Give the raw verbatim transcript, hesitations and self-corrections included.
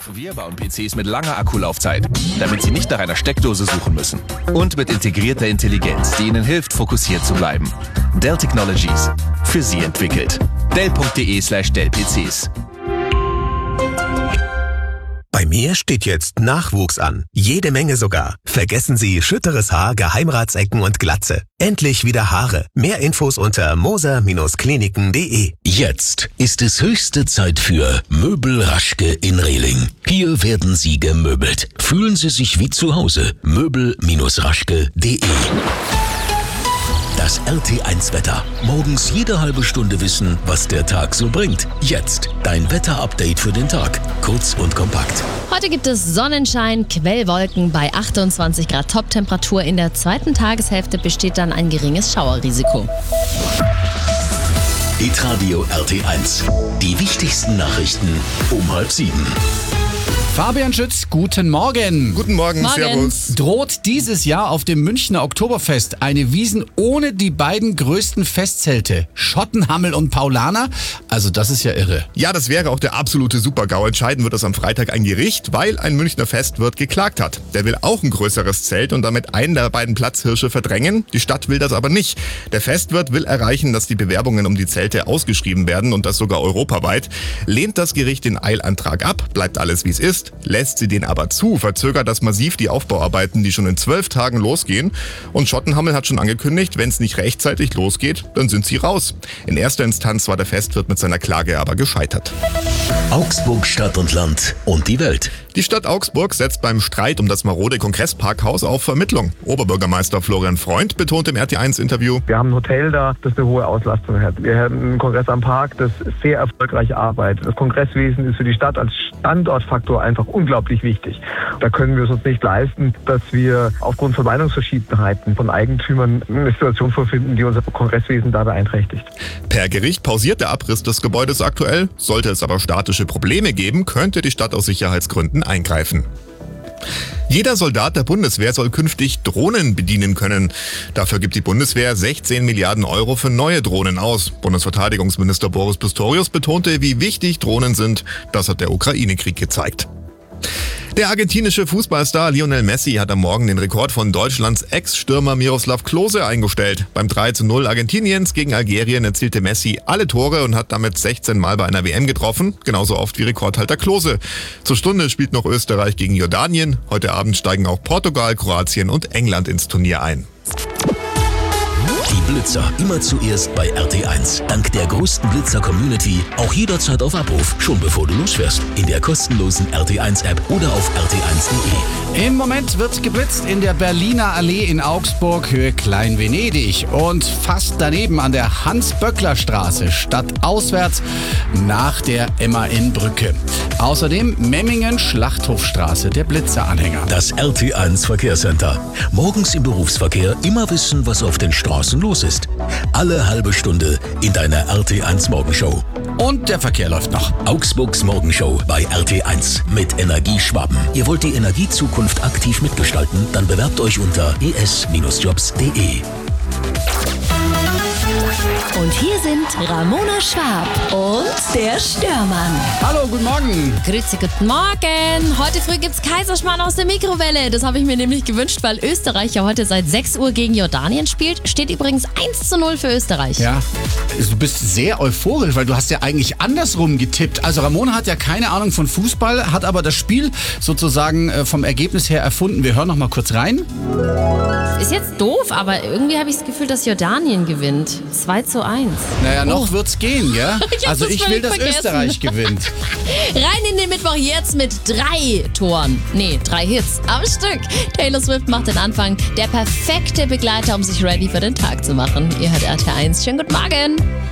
Wir bauen P Cs mit langer Akkulaufzeit, damit Sie nicht nach einer Steckdose suchen müssen. Und mit integrierter Intelligenz, die Ihnen hilft, fokussiert zu bleiben. Dell Technologies. Für Sie entwickelt. Dell.de slash Dell-PCs. Bei mir steht jetzt Nachwuchs an. Jede Menge sogar. Vergessen Sie schütteres Haar, Geheimratsecken und Glatze. Endlich wieder Haare. Mehr Infos unter moser Kliniken punkt de. Jetzt ist es höchste Zeit für Möbel Raschke in Rehling. Hier werden Sie gemöbelt. Fühlen Sie sich wie zu Hause. Möbel Raschke punkt de. Das R T eins Wetter. Morgens jede halbe Stunde wissen, was der Tag so bringt. Jetzt dein Wetterupdate für den Tag. Kurz und kompakt. Heute gibt es Sonnenschein, Quellwolken bei achtundzwanzig Grad Toptemperatur. In der zweiten Tageshälfte besteht dann ein geringes Schauerrisiko. Hitradio R T eins. Die wichtigsten Nachrichten um halb sieben. Fabian Schütz, guten Morgen. Guten Morgen, Morgen. Servus. Droht dieses Jahr auf dem Münchner Oktoberfest eine Wiesn ohne die beiden größten Festzelte, Schottenhammel und Paulaner? Also das ist ja irre. Ja, das wäre auch der absolute Super-GAU. Entscheiden wird das am Freitag ein Gericht, weil ein Münchner Festwirt geklagt hat. Der will auch ein größeres Zelt und damit einen der beiden Platzhirsche verdrängen. Die Stadt will das aber nicht. Der Festwirt will erreichen, dass die Bewerbungen um die Zelte ausgeschrieben werden und das sogar europaweit. Lehnt das Gericht den Eilantrag ab, bleibt alles wie es ist. Lässt sie den aber zu, verzögert das massiv die Aufbauarbeiten, die schon in zwölf Tagen losgehen. Und Schottenhammel hat schon angekündigt, wenn es nicht rechtzeitig losgeht, dann sind sie raus. In erster Instanz war der Festwirt mit seiner Klage aber gescheitert. Augsburg Stadt und Land und die Welt. Die Stadt Augsburg setzt beim Streit um das marode Kongressparkhaus auf Vermittlung. Oberbürgermeister Florian Freund betont im R T eins Interview: Wir haben ein Hotel da, das eine hohe Auslastung hat. Wir haben einen Kongress am Park, das sehr erfolgreich arbeitet. Das Kongresswesen ist für die Stadt als Standortfaktor einfach unglaublich wichtig. Da können wir es uns nicht leisten, dass wir aufgrund von Meinungsverschiedenheiten von Eigentümern eine Situation vorfinden, die unser Kongresswesen da beeinträchtigt. Per Gericht pausiert der Abriss des Gebäudes aktuell. Sollte es aber statische Probleme geben, könnte die Stadt aus Sicherheitsgründen eingreifen. Jeder Soldat der Bundeswehr soll künftig Drohnen bedienen können. Dafür gibt die Bundeswehr sechzehn Milliarden Euro für neue Drohnen aus. Bundesverteidigungsminister Boris Pistorius betonte, wie wichtig Drohnen sind. Das hat der Ukraine-Krieg gezeigt. Der argentinische Fußballstar Lionel Messi hat am Morgen den Rekord von Deutschlands Ex-Stürmer Miroslav Klose eingestellt. Beim drei zu null Argentiniens gegen Algerien erzielte Messi alle Tore und hat damit sechzehn Mal bei einer W M getroffen, genauso oft wie Rekordhalter Klose. Zur Stunde spielt noch Österreich gegen Jordanien. Heute Abend steigen auch Portugal, Kroatien und England ins Turnier ein. Die Blitzer immer zuerst bei R T eins. Dank der größten Blitzer-Community auch jederzeit auf Abruf, schon bevor du losfährst. In der kostenlosen R T eins App oder auf R T eins punkt de. Im Moment wird geblitzt in der Berliner Allee in Augsburg, Höhe Klein-Venedig. Und fast daneben an der Hans-Böckler-Straße, stadtauswärts nach der M A N-Brücke. Außerdem Memmingen, Schlachthofstraße, der Blitzeranhänger. Das R T eins Verkehrscenter. Morgens im Berufsverkehr immer wissen, was auf den Straßen los ist. Alle halbe Stunde in deiner R T eins Morgenshow. Und der Verkehr läuft noch. Augsburgs Morgenshow bei R T eins mit Energieschwaben. Ihr wollt die Energiezukunft aktiv mitgestalten? Dann bewerbt euch unter e s jobs punkt de. Und hier sind Ramona Schwab und der Störmann. Hallo, guten Morgen. Grüezi, guten Morgen. Heute früh gibt's Kaiserschmarrn aus der Mikrowelle. Das habe ich mir nämlich gewünscht, weil Österreich ja heute seit sechs Uhr gegen Jordanien spielt. Steht übrigens eins zu null für Österreich. Ja, du bist sehr euphorisch, weil du hast ja eigentlich andersrum getippt. Also Ramona hat ja keine Ahnung von Fußball, hat aber das Spiel sozusagen vom Ergebnis her erfunden. Wir hören noch mal kurz rein. Ist jetzt doof, aber irgendwie habe ich das Gefühl, dass Jordanien gewinnt. zwei zu eins. Naja, noch oh. wird's gehen, ja? Ich also ich will, dass vergessen. Österreich gewinnt. Rein in den Mittwoch jetzt mit drei Toren. Nee, drei Hits am Stück. Taylor Swift macht den Anfang. Der perfekte Begleiter, um sich ready für den Tag zu machen. Ihr hört R T eins. Schönen guten Morgen.